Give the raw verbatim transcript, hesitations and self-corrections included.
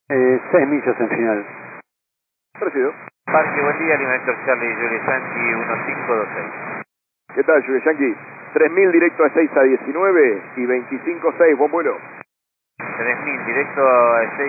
Eh, seis millas en final. Recibido. Parque, buen día, Alimento Charlie, Julie Yankee, uno cinco dos seis. ¿Qué tal, Julie Yankee? tres mil directo a seis a diecinueve y veinticinco seis, buen vuelo. tres mil directo a seis.